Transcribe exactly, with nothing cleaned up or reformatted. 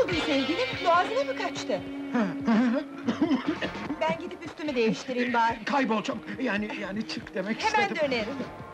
oldun sevgilim? Boğazına mı kaçtı? Ben gidip üstümü değiştireyim bari. Kaybol çabuk! Yani, yani çık demek Hemen istedim. dönerim.